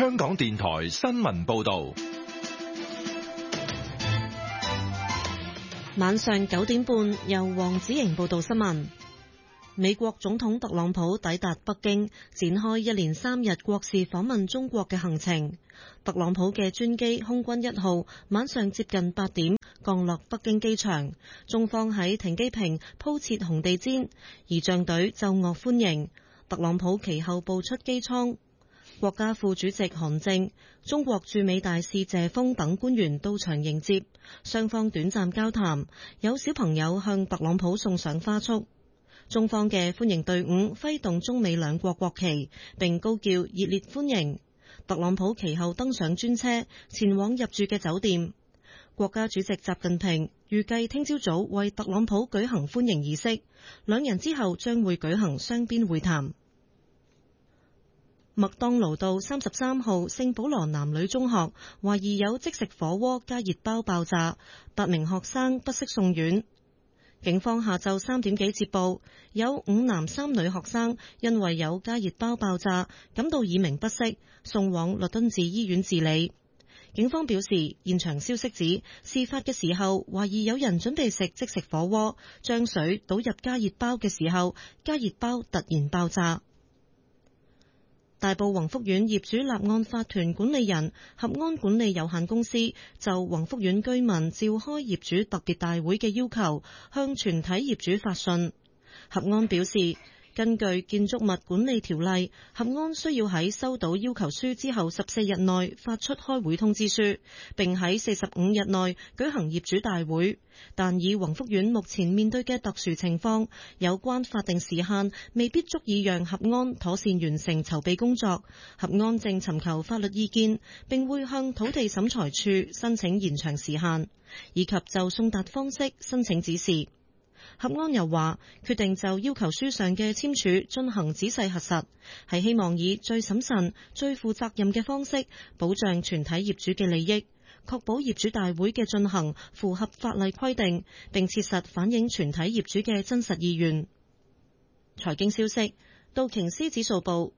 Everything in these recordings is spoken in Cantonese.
香港電台新聞報道。 晚上9點半，由黃子瑩報道新聞。美國總統特朗普抵達北京，展開一連3日國事訪問中國嘅行程。特朗普嘅專機空軍1號晚上接近8點降落北京機場，中方喺停機坪鋪設紅地毯，儀仗隊奏樂歡迎。特朗普其後步出機艙，國家副主席韓正、中國駐美大使謝鋒等官員到場迎接，雙方短暫交談，有小朋友向特朗普送上花束。中方嘅歡迎隊伍揮動中美兩國國旗，並高叫熱烈歡迎。特朗普其後登上專車，前往入住嘅酒店。國家主席習近平預計聽朝早為特朗普舉行歡迎儀式，兩人之後將會舉行雙邊會談。麥當勞道33號聖保羅男女中學懷疑有即食火鍋加熱包爆炸，8名學生不適送院。警方下晝3點幾接報，有5男3女學生因為有加熱包爆炸，感到耳鳴不適，送往律敦治醫院治理。警方表示，現場消息指，事發嘅時候懷疑有人準備食即食火鍋，將水倒入加熱包嘅時候，加熱包突然爆炸。大埔宏福苑業主立案法團管理人合安管理有限公司就宏福苑居民召開業主特別大會嘅要求，向全體業主發信。合安表示，根據建築物管理條例，合安需要喺收到要求書之後14日內發出開會通知書，並喺45日內舉行業主大會。但以宏福苑目前面對嘅特殊情況，有關法定時限未必足以讓合安妥善完成籌備工作。合安正尋求法律意見，並會向土地審裁處申請延長時限，以及就送達方式申請指示。合安又話，決定就要求書上嘅簽署進行仔細核實，係希望以最審慎、最負責任嘅方式保障全體業主嘅利益，確保業主大會嘅進行符合法例規定，並切實反映全體業主嘅真實意願。財經消息，道瓊斯指數報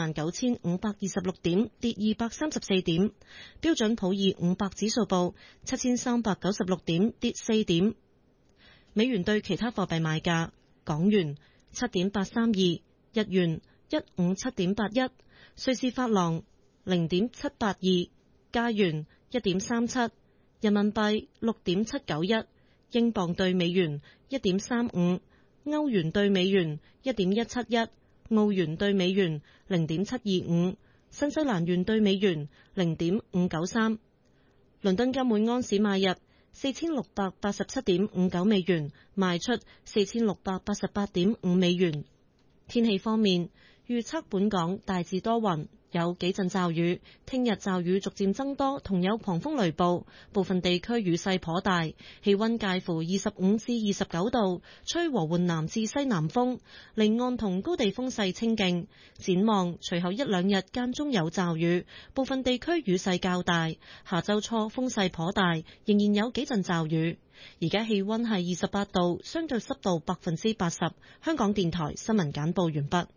49,526點，跌234點；標準普爾500指數報7,396點，跌4點。美元對其他貨幣賣價：港元7.832，日元157.81，瑞士法郎0.782，加元1.37，人民幣6.791，英鎊對美元1.35，歐元對美元1.171，澳元對美元0.725，新西蘭元對美元0.593。倫敦金每安士買入4687.59美元，賣出4688.5美元。天氣方面，預測本港大致多雲，有幾陣驟雨，聽日驟雨逐漸增多，同有狂風雷暴，部分地區雨勢頗大，氣溫介乎25至29度，吹和緩南至西南風，離岸同高地風勢清勁。展望隨後1、2日間中有驟雨，部分地區雨勢較大，下周初風勢頗大，仍然有幾陣驟雨。而家氣溫係28度，相對濕度80%。香港電台新聞簡報完畢。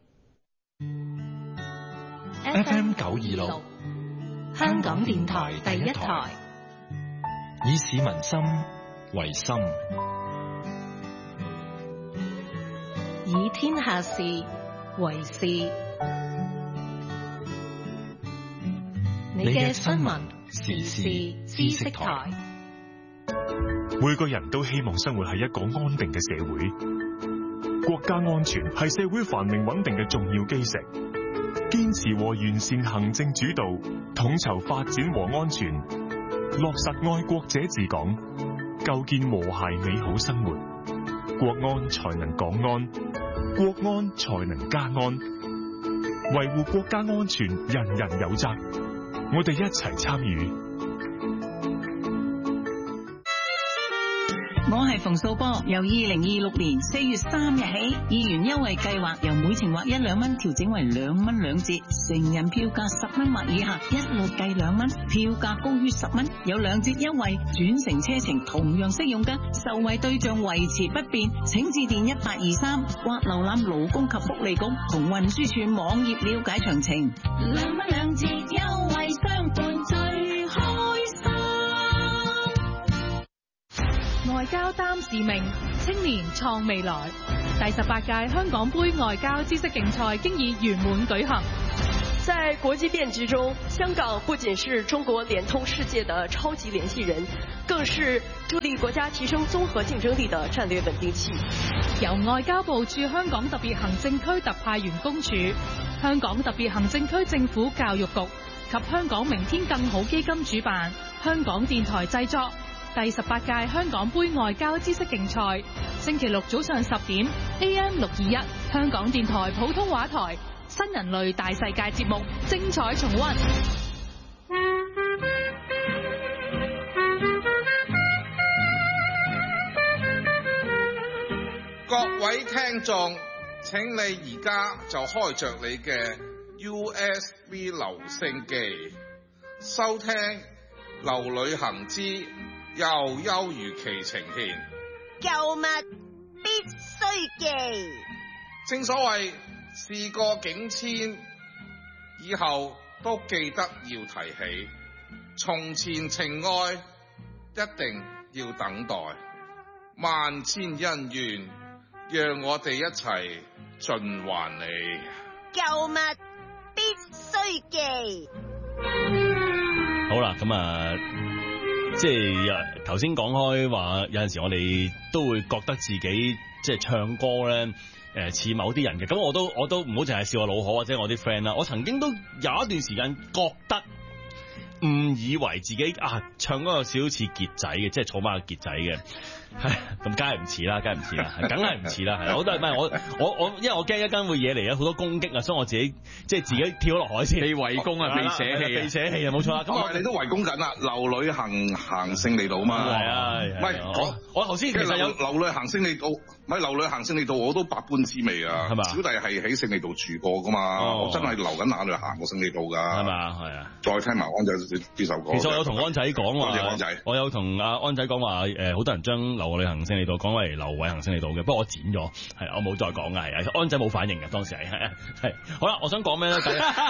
FM 926， 香港電台第一台， 以市民心為心， 以天下事為事。你嘅新聞時事知識台。 每個人都希望生活喺一個安定嘅社會，國家安全係社會繁榮穩定嘅重要基石。堅持和完善行政主導，統籌發展和安全，落實愛國者治港，構建和諧美好生活，國安才能港安，國安才能家安。維護國家安全，人人有責，我哋一齊參與。 我係馮素波。由2026年4月3日起，議員優惠計劃由每程劃1、2蚊調整為2蚊2折，成人票價10蚊或以下一律計2蚊，票價高於10蚊有2折優惠，轉乘車程同樣適用㗎，受惠對象維持不變。請致電1823或瀏覽勞工及福利局同運輸署網頁了解詳情。2蚊2折優惠相伴最開心。 外交擔使命，青年創未來。第18屆香港杯外交知識競賽經已圓滿舉行。 在國際變局中，香港不僅是中國聯通世界的超級聯繫人，更是助力國家提升綜合競爭力的戰略穩定器。 由外交部駐香港特別行政區特派員公署、香港特別行政區政府教育局及香港明天更好基金主辦，香港電台製作第18屆香港杯外交知識競賽，星期六早上10點 AM621 香港電台普通話台新人類大世界節目精彩重溫。 各位聽眾，請你而家就開着你嘅 USB 留聲機，收聽劉旅行之又優如期呈現舊物必須記。 正所謂事過境遷，以後都記得要提起，從前情愛一定要等待，萬千恩怨讓我哋一齊盡還你。 舊物必須記。 好啦，咁即係頭先講開話，有陣時我哋都會覺得自己即係唱歌咧，似某啲人嘅。咁我都唔好淨係笑我老何或者我啲 friend 啦。我曾經都有一段時間覺得誤以為自己唱歌有少少似傑仔嘅，即係草蜢嘅傑仔嘅。咁梗係唔似啦，梗係唔似啦，係。我都係唔係我，因為我驚一間會惹嚟好多攻擊啊，所以我自己即係自己跳落海先。被圍攻啊，被捨棄啊，冇錯啦。 咁你都圍攻緊啦，劉旅行勝利道嘛。係啊，唔係我頭先其實有劉旅行勝利道，唔係劉旅行勝利道，我都百般滋味啊。係嘛？小弟係喺勝利道住過噶嘛，我真係流緊眼淚行過勝利道㗎。係嘛？係啊。再聽埋安仔呢首歌。其實我有同安仔講話，我有同阿安仔講話，好多人將劉旅行勝利道講為劉偉行勝利道嘅，不過我剪咗，係我冇再講嘅，係安仔冇反應嘅，當時係好啦，我想講咩咧？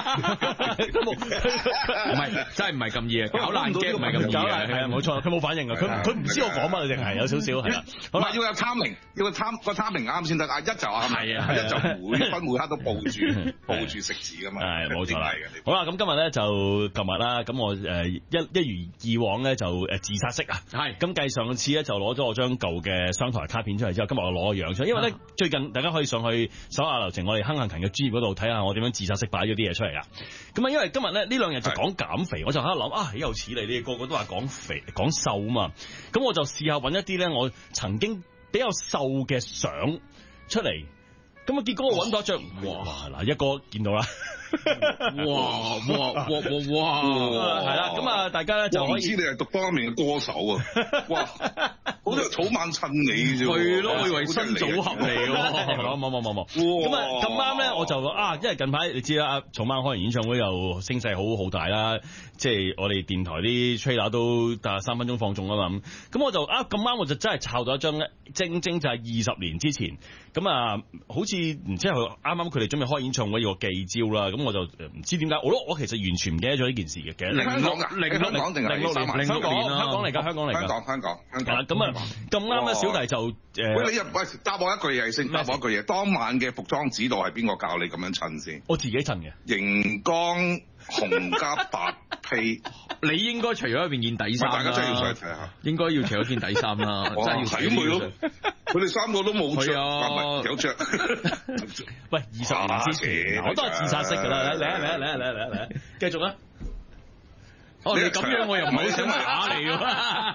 唔係真係唔係咁易，搞爛嘅唔係咁易嘅，係啊冇錯，佢冇反應嘅，佢唔知我講乜，定係有少少係啦。好啦，要有 timing，要個 timing 啱先得，一就啱，一就每分每刻都報住食字噶嘛，係冇錯啦。好啦，咁今日咧就琴日啦，咁我一如以往咧就自殺式啊，係咁繼上次咧就攞咗我張舊嘅商台卡片出嚟之後，今日我攞個樣出嚟，因為咧最近大家可以上去搜下流程，我哋亨幸勤嘅專頁嗰度睇下我點樣自殺式擺咗啲嘢出嚟啦。咁啊，因為今日咧呢兩日就講減肥，我就喺度諗幾有似你哋個個都話講肥講瘦啊嘛，咁我就試下揾一啲咧我曾經比較瘦嘅相出嚟，咁啊結果我揾到一張，哇嗱一個見到啦。哇！係啦，咁啊，大家咧就可以知你係獨當一面嘅歌手啊！哇，好似草蜢襯你啫，係咯，我以為新組合嚟喎，冇。咁啊咁啱咧，我就因為近排你知啦，草蜢開完演唱會又聲勢好大啦，即係我哋電台啲 trailer 都3分鐘放縱啊嘛，咁我就咁啱我就真係抄到一張咧，正就係20年之前，咁啊，好似唔知係啱啱佢哋準備開演唱會要個記招啦。咁我就唔知點解，我其實完全唔記得咗呢件事嘅。香港定係香港嚟㗎，香港。咁啊咁啱咧，小弟就你答我一句嘢先，答我一句嘢。當晚嘅服裝指導係邊個教你咁樣襯先？ 我自己襯嘅。熒光紅加白披， 你應該除咗一件底衫啦。大家真係要上去睇下。應該要除咗件底衫啦。真係要睇佢咯。佢哋3個都冇着，有着。 喂，20年之前，我都係自殺式㗎啦，嚟，繼續啦。 你咁樣我又唔係好想打你喎。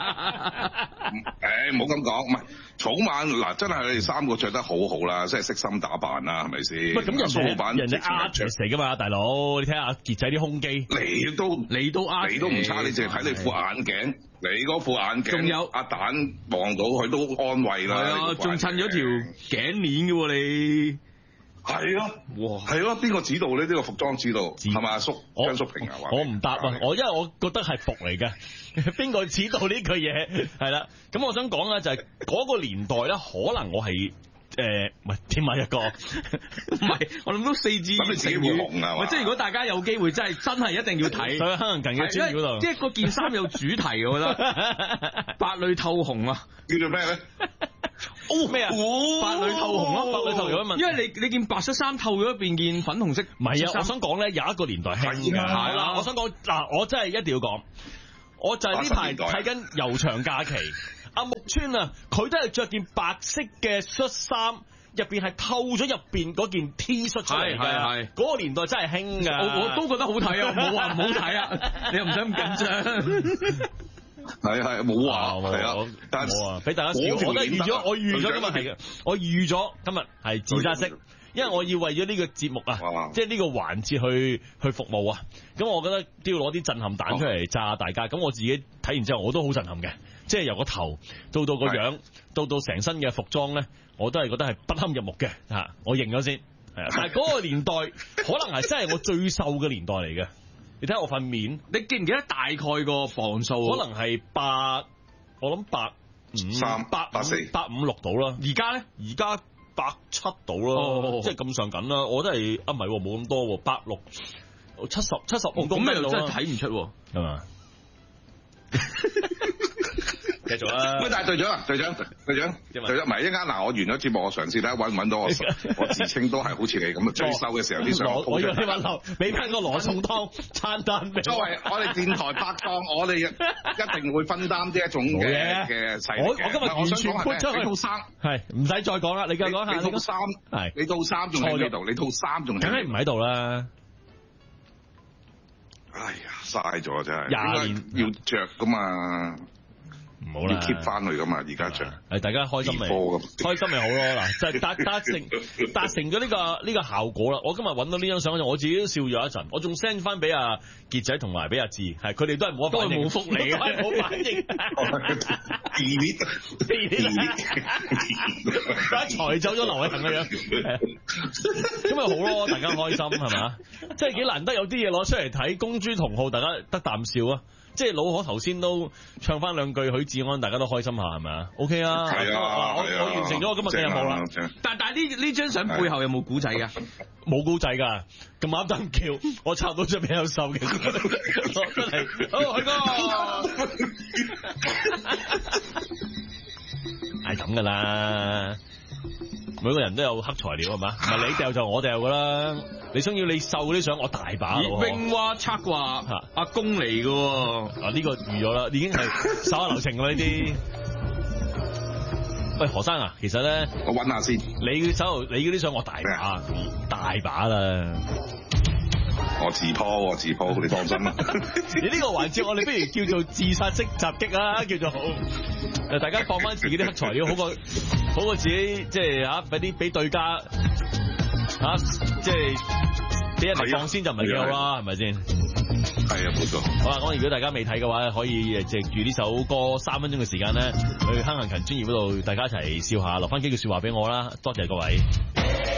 唔好咁講，唔係草蜢嗱，真係你哋三個着得好好啦，即係悉心打扮啦，係咪先？ 咁蘇老闆人哋 artist 嚟㗎嘛，大佬，你睇下阿傑仔啲胸肌， 你都唔差，你淨係睇你副眼鏡。你嗰副眼鏡，仲有阿蛋望到佢都安慰啦。係啊， 仲襯咗條頸鏈嘅喎你。 係咯，哇，係咯，邊個指導呢？呢個服裝指導係咪阿叔張淑平啊？ 我唔答啊，因為我覺得係服嚟嘅。邊個指導呢句嘢？係啦，咁我想講咧就係嗰個年代咧，可能我係。唔係添埋一個， 唔係我諗到4字成語啊！即係如果大家有機會真係一定要睇， 喺香港近嘅專業嗰度， 即係嗰件衫有主題，我覺得白裏透紅啊， 叫做咩咧？ 咩啊？白裏透紅咯，白裏透紅。 因為你件白色衫透咗變件粉紅色， 唔係啊！我想講咧，有一個年代興㗎，係啦。我想講嗱，我真係一定要講，我就係呢排睇緊悠長假期。阿木村啊，佢都係着件白色嘅恤衫，入邊係透咗入邊嗰件 T 恤出嚟嘅。係嗰個年代真係興㗎。 我都覺得好睇啊，冇話唔好睇啊，你又唔使咁緊張。 係冇話係啊，但係冇啊，俾大家笑。我都預咗，我預咗今日係嘅，我預咗今日係自殺式，因為我要為咗呢個節目啊，即係呢個環節去服務啊。咁我覺得都要攞啲震撼彈出嚟炸大家。咁我自己睇完之後，我都好震撼嘅。即係由個頭到個樣，到成身嘅服裝咧，我都係覺得係不堪入目嘅嚇。我認咗先，係啊。但係嗰個年代可能係真係我最瘦嘅年代嚟嘅。你睇下我塊面， 你記唔記得大概個磅數？ 可能係我諗153、154、156到啦。 而家咧， 而家170到啦，即係咁上緊啦。我都係唔係冇咁多喎，86、75公斤咁又真係睇唔出喎， 係嘛？繼續啦！ 喂，但係隊長，唔係一陣間嗱，我完咗節目，我嘗試睇下揾唔揾到我自稱都係好似你咁最瘦嘅時候啲相。 我要你揾俾翻個羅宋湯餐單俾。 作為我哋電台拍檔，我哋一定會分擔呢一種嘅細力嘅。 我今日完全豁出去。 你套衫係唔使再講啦，你繼續講下。 你套衫係你套衫仲喺呢度，你套衫仲梗係唔喺度啦。 哎呀，嘥咗真係 ，20年要着噶嘛。 唔好啦， 要 keep 翻去噶嘛，而家着係大家開心咪開心咪好咯。嗱，就係達成咗呢個效果啦。我今日揾到呢張相，我自己都笑咗一陣。我仲 send 翻俾阿傑仔同埋俾阿志，係佢哋都係冇反應， 都係冇覆你嘅， 冇反應。財走咗劉偉恒嘅樣，咁咪好咯，大家開心係嘛？即係幾難得有啲嘢攞出嚟睇，公諸同好，大家得啖笑啊！即係老可頭先都唱翻兩句許志安，大家都開心下係咪啊 ？OK 啊， 係啊， 我完成咗我今日嘅任務啦。 但係呢張相背後有冇古仔㗎？ 冇古仔㗎，咁啱得叫我插到張比較瘦嘅，真係好許哥，係咁㗎啦。每個人都有黑材料係嘛？唔係你掉就我掉㗎啦。你想要你瘦嗰啲相，我大把。 榮華策劃阿公嚟㗎喎。 呢個預咗啦，已經係手下留情㗎啦呢啲。喂，何生啊，其實咧， 我揾下先。 你嗰啲相我大把啦。 我自鋪，你放心啦。 你呢個環節我哋不如叫做自殺式襲擊啦，叫做好。大家放翻自己啲黑材料，好過自己即係俾對家即係俾人哋放先就唔係幾好啦，係咪先？ 係啊，冇錯。 好啦，咁如果大家未睇嘅話，可以藉住呢首歌3分鐘嘅時間咧，去坑行勤專業嗰度，大家一齊笑下，留翻幾句說話俾我啦，多謝各位。